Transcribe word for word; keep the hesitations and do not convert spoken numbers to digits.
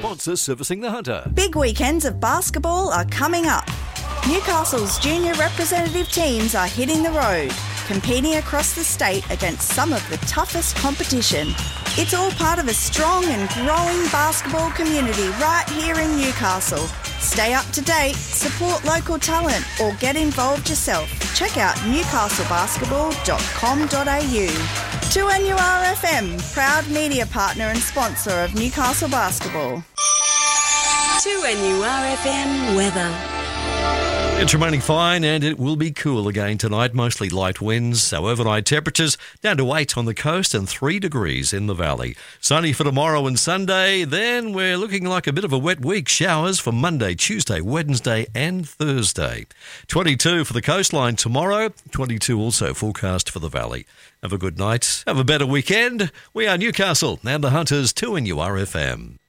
sponsor servicing the Hunter. Big weekends of basketball are coming up. Newcastle's junior representative teams are hitting the road, competing across the state against some of the toughest competition. It's all part of a strong and growing basketball community right here in Newcastle. Stay up to date, support local talent, or get involved yourself. Check out newcastle basketball dot com dot a u. two N U R F M, proud media partner and sponsor of Newcastle Basketball. two N U R F M weather. It's remaining fine and it will be cool again tonight, mostly light winds. Our overnight temperatures down to eight on the coast and three degrees in the valley. Sunny for tomorrow and Sunday, then we're looking like a bit of a wet week. Showers for Monday, Tuesday, Wednesday and Thursday. twenty-two for the coastline tomorrow, twenty-two also forecast for the valley. Have a good night, have a better weekend. We are Newcastle and the Hunters, two N U R F M.